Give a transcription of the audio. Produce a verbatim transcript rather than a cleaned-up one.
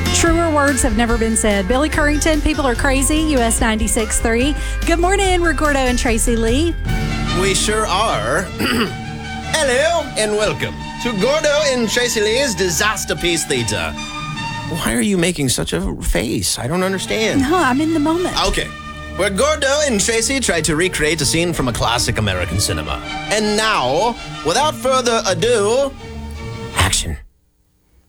Truer words have never been said. Billy Currington, people are crazy, U S ninety-six point three. Good morning, Ricardo and Tracy Lee. We sure are. Hello and welcome to Gordo and Tracy Lee's Disaster Piece Theater. Why are you making such a face? I don't understand. No, I'm in the moment. Okay. Where Gordo and Tracy tried to recreate a scene from a classic American cinema. And now, without further ado, action.